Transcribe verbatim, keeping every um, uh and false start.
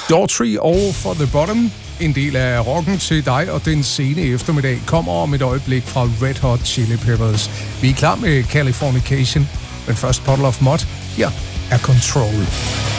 Daughtry og For the Bottom, en del af rocken til dig og den sene eftermiddag, kommer om et øjeblik fra Red Hot Chili Peppers. Vi er klar med Californication, men først Puddle of Mud. Her er Control.